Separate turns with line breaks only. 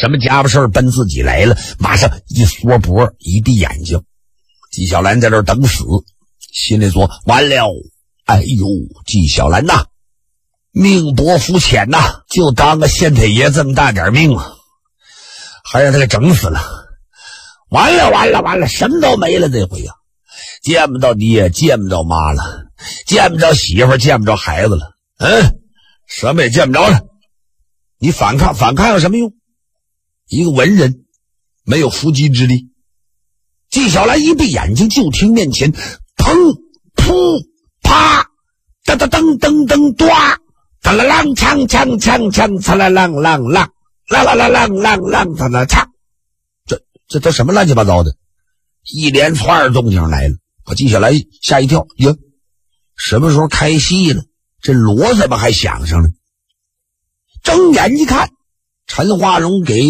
什么家伙事儿奔自己来了，马上一缩脖，一闭眼睛。纪晓岚在这儿等死，心里说完了，哎呦，纪晓岚呐，命薄福浅呐，就当个县太爷这么大点命啊，还让他给整死了。完了，什么都没了，这回啊，见不到爹，见不着妈了，见不着媳妇，见不着孩子了，什么也见不着了。你反抗有什么用？一个文人没有伏击之力。纪晓岚一闭眼睛，就听面前砰噗啪哒哒噔噔噔哆哒啦啷锵锵锵锵嚓啦啷啷啷啦啦啦啷啷啷哒啦嚓，这都什么乱七八糟的，一连串动静来了，把纪晓岚吓一跳。呀，什么时候开戏了？这锣怎么还响上了？睁眼一看，陈化荣给